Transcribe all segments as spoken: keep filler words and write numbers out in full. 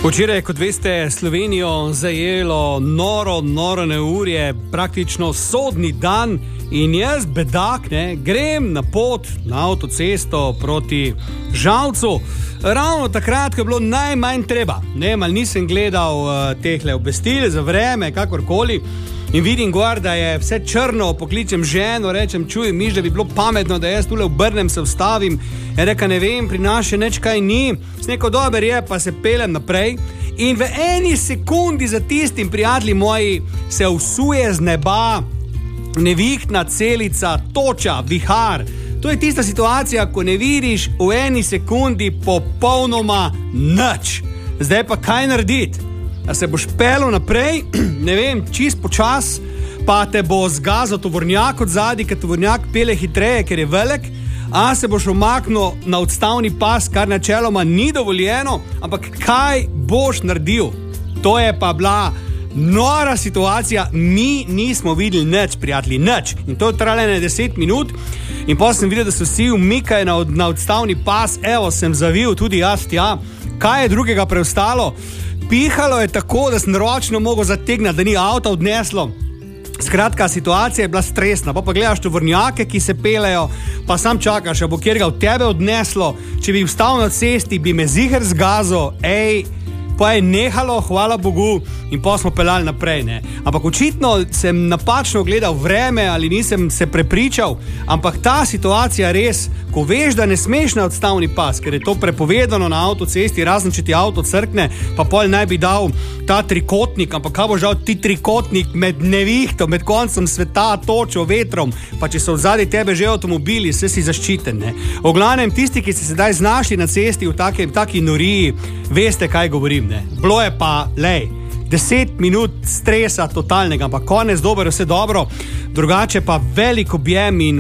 Včeraj, kot veste, Slovenijo zajelo noro, noro neurje, praktično sodni dan in jaz, bedak, ne, grem na pot, na avtocesto proti Žalcu, ravno takrat, ko je bilo najmanj treba. Ne, mal nisem gledal uh, tehle obvestil za vreme, kakorkoli, in vidim gor, da je vse črno, pokličem ženo, rečem, čuj, miš, da bi bilo pametno, da jaz tule obrnem, se vstavim, in reka, ne vem, pri nas še nič kaj ni, s neko dober je, pa se pelem naprej, in v eni sekundi za tistim, prijatelji moji, se vsuje z neba nevihtna celica, toča, vihar. To je tista situacija, ko ne vidiš v eni sekundi popolnoma nič. Zdaj pa kaj narediti? A se boš pelil naprej, ne vem, čist počas, pa te bo zgazal tovornjak od zadaj, ker tovornjak pele hitreje, ker je velik, a se boš omaknil na odstavni pas, kar načeloma ni dovoljeno, ampak kaj boš naredil? To je pa bila nora situacija, mi nismo videli nič, prijatelji, nič. In to je trajalo na deset minut in potem sem videl, da se vsi umikajo na, od, na odstavni pas, evo, sem zavil tudi jaz, ja, kaj je drugega preostalo? Pihalo je tako, da sem ročno mogel zategniti, da ni avto odneslo. Skratka, situacija je bila stresna. Pa pa gledaš tovornjake, ki se pelejo, pa sam čakaš, a bo kjer ga v tebe odneslo. Če bi vstal na cesti, bi me ziher zgazal, ej, pa je nehalo, hvala Bogu, in pa smo pelali naprej, ne. Ampak očitno sem napačno gledal vreme ali nisem se prepričal, ampak ta situacija res, ko veš, da ne smeš na odstavni pas, ker je to prepovedano na avtocesti, razen če ti avto crkne, pa pol naj bi dal ta trikotnik, ampak kaj bo žal ti trikotnik med nevihto, med koncem sveta, točo, vetrom, pa če so odzadaj tebe že avtomobili, vse si zaščiten, ne. V glavnem, tisti, ki ste sedaj znašli na cesti v taki, taki noriji, veste, kaj govorim, ne. Bilo je pa, lej, deset minut stresa totalnega, ampak konec dober, vse dobro, drugače pa velik objem in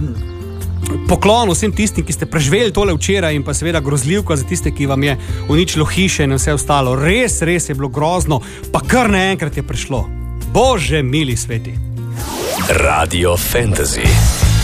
poklon vsem tistim, ki ste preživeli tole včeraj in pa seveda grozljivka za tiste, ki vam je uničilo hiše in vse ostalo. Res, res je bilo grozno, pa kar naenkrat je prišlo. Bože mili sveti. Radio Fantasy.